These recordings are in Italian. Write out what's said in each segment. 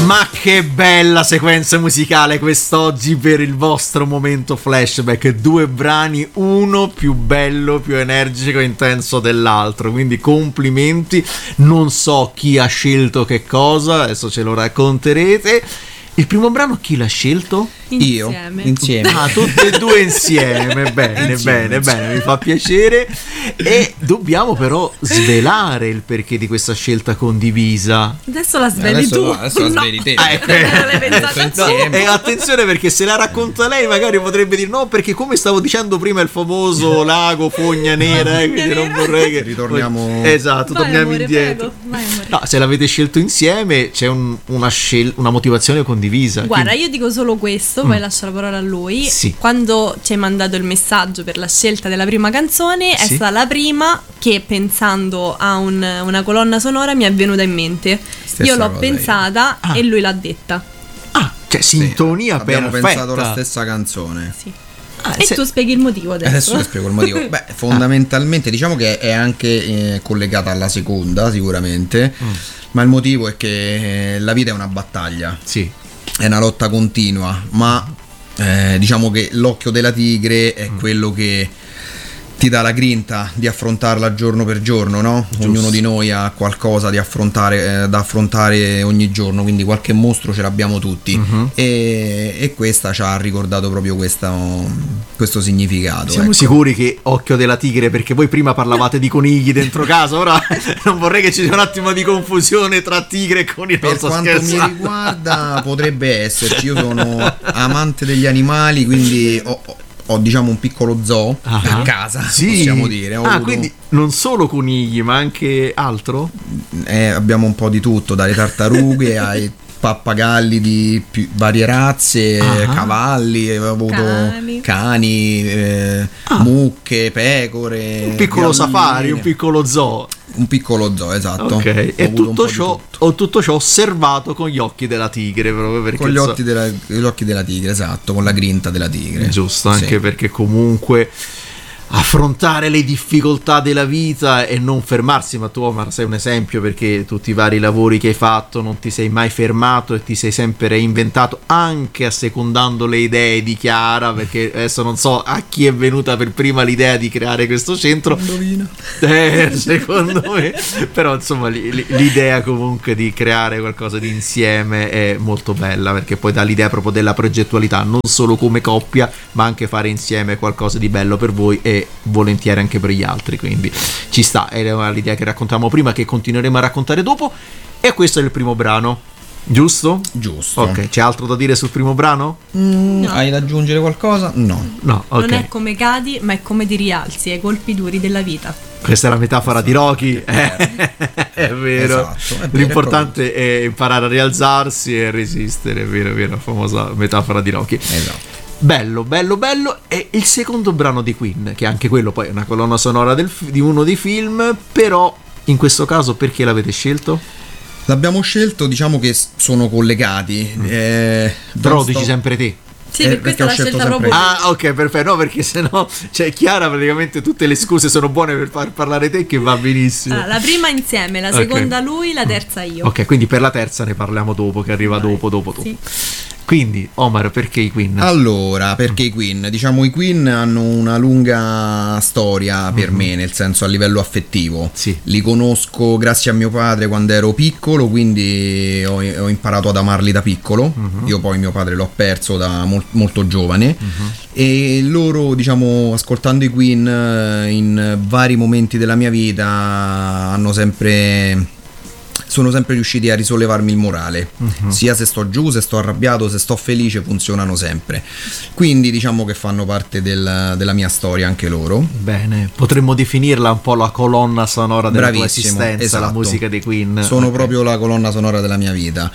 Ma che bella sequenza musicale quest'oggi per il vostro momento flashback. 2 brani, uno più bello, più energico e intenso dell'altro, quindi complimenti. Non so chi ha scelto che cosa, adesso ce lo racconterete. Il primo brano chi l'ha scelto? Insieme. Ah, tutte e due insieme. Bene, bene, mi fa piacere. E dobbiamo però svelare il perché di questa scelta condivisa. Adesso la sveli tu. Adesso la sveli te. E attenzione, perché se la racconta lei magari potrebbe dire no, perché come stavo dicendo prima il famoso lago Fogna Nera, quindi non vorrei che ritorniamo. Esatto, vai, torniamo amore, indietro. Vai, no, se l'avete scelto insieme c'è una motivazione condivisa. Guarda, io dico solo questo, poi lascio la parola a lui. Sì. Quando ci hai mandato il messaggio per la scelta della prima canzone, è Sì. stata la prima che, pensando a una colonna sonora, mi è venuta in mente. Stessa Io l'ho cosa pensata io. e lui l'ha detta. Cioè sintonia abbiamo perfetta. pensato la stessa canzone. Sì. E se- tu spieghi il motivo Adesso ti spiego il motivo. Beh, fondamentalmente diciamo che è anche collegata alla seconda, sicuramente. Ma il motivo è che la vita è una battaglia. Sì. È una lotta continua, ma diciamo che l'occhio della tigre è quello che ti dà la grinta di affrontarla giorno per giorno, no? Giusto. Ognuno di noi ha qualcosa da affrontare ogni giorno, quindi qualche mostro ce l'abbiamo tutti. E questa ci ha ricordato proprio questo significato. Siamo ecco. sicuri che occhio della tigre, perché voi prima parlavate di conigli dentro casa, ora non vorrei che ci sia un attimo di confusione tra tigre e conigli. Per quanto mi riguarda potrebbe esserci, io sono amante degli animali, quindi ho diciamo un piccolo zoo a casa, sì. possiamo dire. Ho avuto- Quindi non solo conigli, ma anche altro? abbiamo un po' di tutto, dalle tartarughe ai pappagalli di varie razze, cavalli, ho avuto cani, mucche, pecore, Un piccolo galline. safari, un piccolo zoo. Un piccolo zoo, esatto. Ok, Ho e avuto un po' di tutto. tutto ciò osservato con gli occhi della tigre, proprio perché Con gli occhi della tigre, esatto, con la grinta della tigre. giusto, anche Sì. perché comunque affrontare le difficoltà della vita e non fermarsi. Ma tu, Omar, sei un esempio, perché tutti i vari lavori che hai fatto non ti sei mai fermato e ti sei sempre reinventato, anche assecondando le idee di Chiara, perché adesso non so a chi è venuta per prima l'idea di creare questo centro. Indovina. Secondo me, però insomma l'idea comunque di creare qualcosa di insieme è molto bella, perché poi dà l'idea proprio della progettualità, non solo come coppia ma anche fare insieme qualcosa di bello per voi e volentieri anche per gli altri, quindi ci sta. Era l'idea che raccontavamo prima, che continueremo a raccontare dopo, e questo è il primo brano, giusto? Giusto. Ok, c'è altro da dire sul primo brano? Hai da aggiungere qualcosa? No. No, ok. Non è come cadi, ma è come ti rialzi ai colpi duri della vita. Questa è la metafora di Rocky. È vero. Esatto, è vero, L'importante è imparare a rialzarsi e resistere. È vero, la famosa metafora di Rocky. Esatto. Bello. E il secondo brano di Queen, che anche quello poi è una colonna sonora di uno dei film, però in questo caso perché l'avete scelto? L'abbiamo scelto, diciamo che sono collegati. Però dici sempre te. Sì, per perché questa ho l'ha scelto scelta sempre proprio. Ah, ok, perfetto. No, perché sennò cioè Chiara, praticamente tutte le scuse sono buone per far parlare te, che va benissimo. Allora, la prima insieme, la Ok. seconda lui, la terza io. Ok, quindi per la terza ne parliamo dopo, che arriva Vai. dopo. Sì. Quindi, Omar, perché i Queen? Allora, perché i Queen? Diciamo, i Queen hanno una lunga storia per me, nel senso a livello affettivo. Sì. Li conosco grazie a mio padre quando ero piccolo, quindi ho imparato ad amarli da piccolo. Io poi mio padre l'ho perso da molto giovane. E loro, diciamo, ascoltando i Queen in vari momenti della mia vita sono sempre riusciti a risollevarmi il morale, sia se sto giù, se sto arrabbiato, se sto felice, funzionano sempre. Quindi diciamo che fanno parte della mia storia anche loro. Bene, potremmo definirla un po' la colonna sonora della tua Bravissimo, esistenza, esatto. la musica dei Queen. Sono Ok. proprio la colonna sonora della mia vita.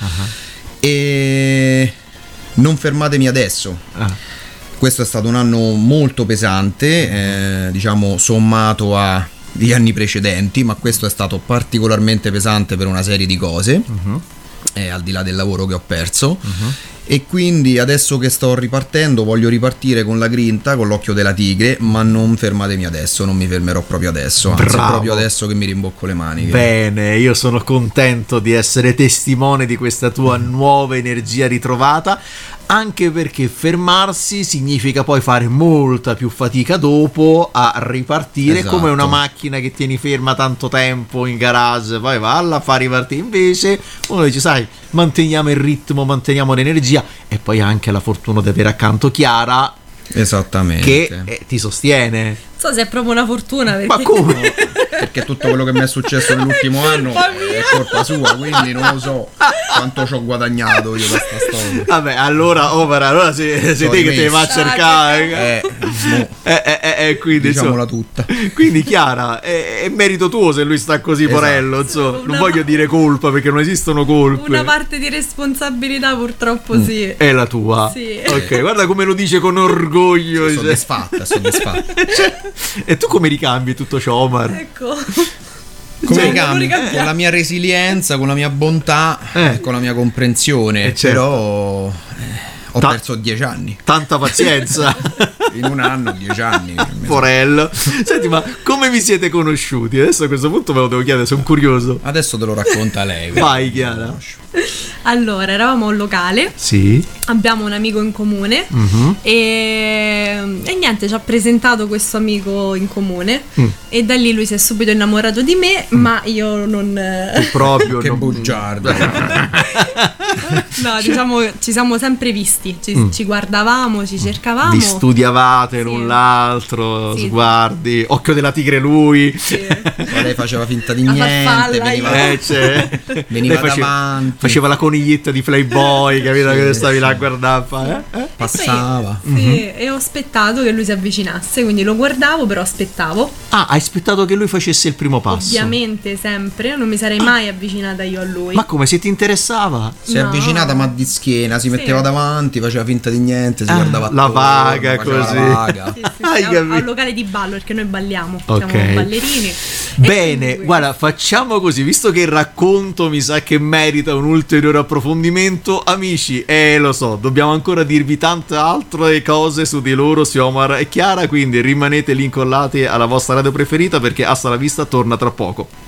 E non fermatemi adesso. Questo è stato un anno molto pesante, diciamo sommato agli anni precedenti, ma questo è stato particolarmente pesante per una serie di cose, al di là del lavoro che ho perso. E quindi adesso che sto ripartendo voglio ripartire con la grinta, con l'occhio della tigre, ma non fermatemi adesso, non mi fermerò proprio adesso, anzi Bravo. è proprio adesso che mi rimbocco le maniche. Bene, io sono contento di essere testimone di questa tua nuova energia ritrovata, anche perché fermarsi significa poi fare molta più fatica dopo a ripartire, Esatto. come una macchina che tieni ferma tanto tempo in garage, poi valla a far ripartire. Invece uno dice, sai, manteniamo il ritmo, manteniamo l'energia, e poi anche la fortuna di avere accanto Chiara Esattamente. che ti sostiene. Non so se è proprio una fortuna, perché Ma come? Perché tutto quello che mi è successo nell'ultimo anno è colpa sua, quindi non lo so quanto ci ho guadagnato io da sta storia. Vabbè, allora sei Sono te che te rimesso. va a cercare. Quindi, Diciamola insomma, tutta. quindi Chiara, è merito tuo se lui sta così, Esatto. porello, insomma. Non Una voglio dire colpa, perché non esistono colpe. una parte di responsabilità purtroppo sì. È la tua. Sì. Ok, guarda come lo dice con orgoglio. Soddisfatta. E tu come ricambi tutto ciò, Omar? Ecco. Come Cioè, ricambi? Con la mia resilienza, con la mia bontà e con la mia comprensione. certo. Però ho Ta- perso 10 anni. Tanta pazienza. In un anno 10 anni. Porello. Senti, ma come vi siete conosciuti? Adesso a questo punto ve lo devo chiedere, sono curioso. Adesso te lo racconta lei. Vai, Chiara. Allora, eravamo a un locale, Sì. abbiamo un amico in comune Mhm. e niente, ci ha presentato questo amico in comune Mm. e da lì lui si è subito innamorato di me, ma io non... Proprio Che non- bugiardo. No, diciamo, ci siamo sempre visti, ci guardavamo, ci cercavamo. Vi studiavate l'un Sì. l'altro, Sì. sguardi, occhio della tigre lui. Sì. Ma lei faceva finta di La niente, farfalla, veniva, io. veniva Lei faceva, davanti, faceva la coniglietta di Playboy, capito? Sì, Che stavi là a sì. guardare. passava. Sì, e ho aspettato che lui si avvicinasse, quindi lo guardavo, però aspettavo. Ah, hai aspettato che lui facesse il primo passo. Ovviamente sempre, non mi sarei mai avvicinata io a lui. Ma come, se ti interessava? Si è No. avvicinata ma di schiena, si metteva davanti, faceva finta di niente, si Ah, guardava la attorno, vaga faceva così. la vaga. Sì, sì, Hai a capito? un locale di ballo, perché noi balliamo, Ok. siamo ballerini. Bene, E quindi- guarda, facciamo così, visto che il racconto mi sa che merita un ulteriore approfondimento, amici, lo so, dobbiamo ancora dirvi tante altre cose su di loro, su Omar e Chiara, quindi rimanete lì incollati alla vostra radio preferita, perché Hasta la Vista torna tra poco.